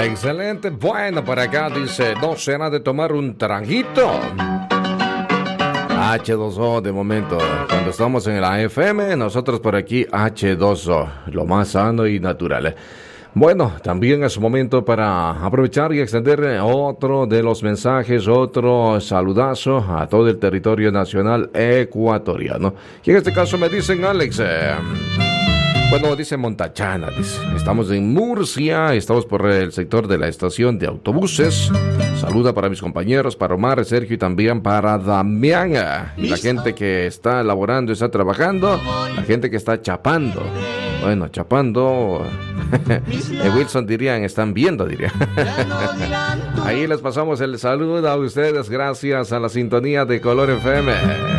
Excelente. Bueno, por acá dice, ¿no será de tomar un traguito? H2O de momento. Cuando estamos en la FM, nosotros por aquí H2O, lo más sano y natural. Bueno, también es momento para aprovechar y extender otro de los mensajes, otro saludazo a todo el territorio nacional ecuatoriano. Y en este caso me dicen, Alex, bueno, dice Montachana, dice, estamos en Murcia, estamos por el sector de la estación de autobuses. Saluda para mis compañeros, para Omar, Sergio y también para Damián. Y la gente que está laborando, está trabajando, la gente que está chapando. Bueno, chapando, Wilson dirían, están viendo, diría. Ahí les pasamos el saludo a ustedes, gracias a la sintonía de Color FM.